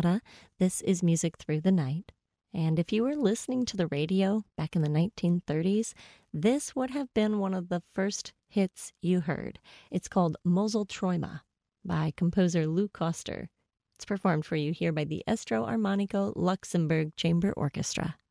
Sonata. This is Music Through the Night. And if you were listening to the radio back in the 1930s, this would have been one of the first hits you heard. It's called Mosel Träume by composer Lou Koster. It's performed for you here by the Estro Armonico Luxembourg Chamber Orchestra.